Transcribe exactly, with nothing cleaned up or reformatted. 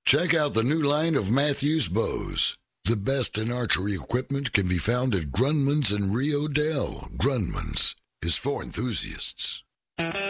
Check out the new line of Matthews bows. The best in archery equipment can be found at Grunman's in Rio Dale. Grunman's is for enthusiasts.